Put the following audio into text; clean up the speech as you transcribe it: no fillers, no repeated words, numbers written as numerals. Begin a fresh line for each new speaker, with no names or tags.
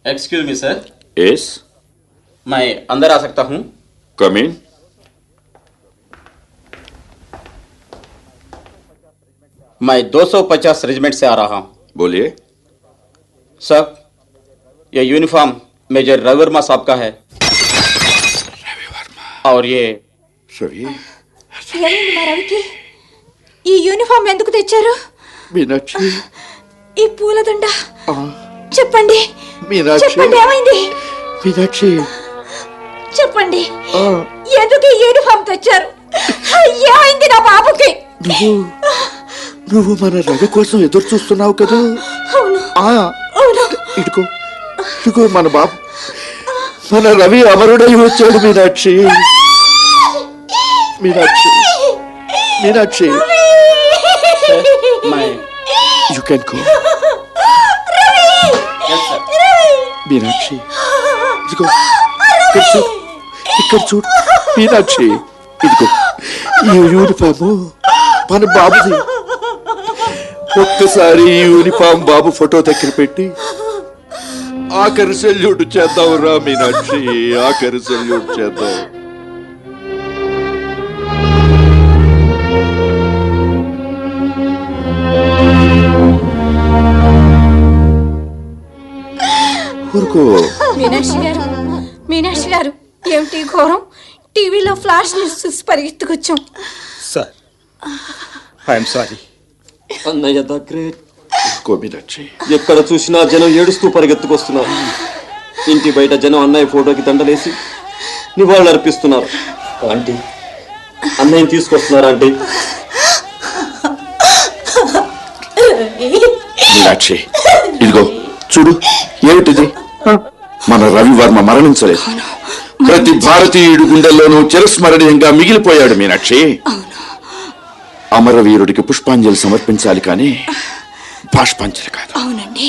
Excuse me sir.
Yes,
मैं अंदर आ सकता हूँ?
कम इन।
मैं 250 रेजिमेंट से आ रहा हूँ।
बोलिए।
सर, ये यूनिफॉर्म मेजर रवि वर्मा साहब का है।
रवि वर्मा।
और ये
रवि
రవికి ఈ యూనిఫామ్ ఎందుకు తెచ్చారు?
మీనాక్షి,
ఈ పూలదండ చెప్పండి.
మీనాక్షి,
చెప్పండి ఏమైంది?
మీనాక్షి
చెప్పండి, ఎందుకు ఈ యూనిఫామ్ తెచ్చారు? ఏమైంది నా బాబుకి?
నువ్వు మన రవి కోసం ఎదురు చూస్తున్నావు కదా?
అవును అవును.
ఇడుకో ఇడుకో, మన బాబు, మన రవి అమరుడై వచ్చాడు. Meenakshi, Meenakshi, Meenakshi, you can go. Meenakshi, ఇదిగో ఇక్కడ చూడు, ఇక్కడ చూడు. మీనాక్షి, ఇదిగో ఈ యూనిఫాము మన బాబుది. ఒక్కసారి ఈ యూనిఫామ్ బాబు ఫోటో దగ్గర పెట్టి ఆఖరి సెల్యూట్ చేద్దాం రా మీనాక్షి, ఆఖరి సెల్యూట్ చేద్దాం. ఊరుకో.
మీనాక్షి గారు ఏమిటి ఘోరం? టీవీలో ఫ్లాష్ న్యూస్ చూసి పరిగెత్తుకొచ్చాం.
Sir, I'm sorry.
అన్నయ్య ద గ్రేట్.
మీనాక్షి,
ఎక్కడ చూసినా జనం ఏడుస్తూ పరిగెత్తుకొస్తున్నారు. ఇంటి బయట జనం అన్నయ్య ఫోటోకి దండలేసి నివాళులు అర్పిస్తున్నారు. ఆంటీ, అన్నయ్యని తీసుకొస్తున్నారా ఆంటీ?
మీనాక్షి, ఇదిగో చూడు, ఏమిటిది? మన రవి వర్మ మరణించలేదు. ప్రతి భారతీయుడి గుండెల్లోనూ చిరస్మరణీయంగా మిగిలిపోయాడు. మీనాక్షి, అమరవీరుడికి పుష్పాంజలి సమర్పించాలి కానీ బాష్పాంజలి కాదు.
అవునండి.